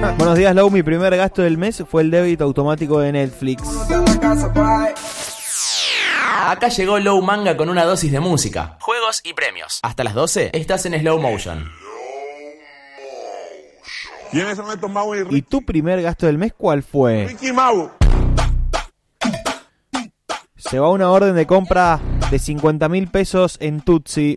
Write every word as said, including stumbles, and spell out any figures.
Buenos días, Lau. Mi primer gasto del mes fue el débito automático de Netflix. Acá llegó Low Manga con una dosis de música, juegos y premios. Hasta las doce estás en Slow Motion. Y en ese momento Mau y Ricky, ¿Y tu primer gasto del mes cuál fue? Ricky Mau. Se va una orden de compra de cincuenta mil pesos en Tutsi.